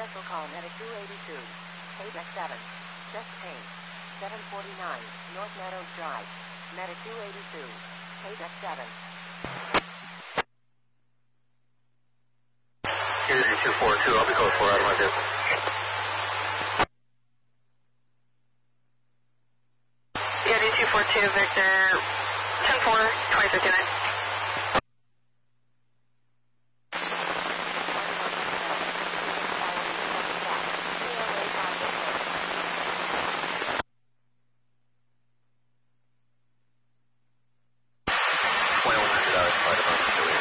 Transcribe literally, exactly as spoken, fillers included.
Special call Medic two eighty-two. Payback seven. Chest pain. seven forty-nine. North Meadows Drive. Medic two eighty-two. Payback seven. Here's your two four two. I'll be close four out of my business. Yeah, D two four two, Victor, ten four, twenty fifty-nine.